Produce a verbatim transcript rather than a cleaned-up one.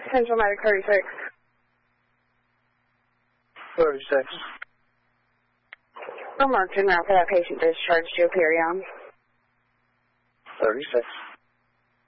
Central Medic thirty-six. thirty-six. I'm marked en route for that patient discharged to Aperion. thirty-six.